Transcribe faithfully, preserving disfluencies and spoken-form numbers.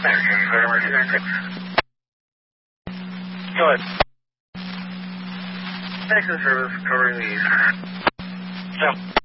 Go ahead. Taxi service covering the east. Yeah.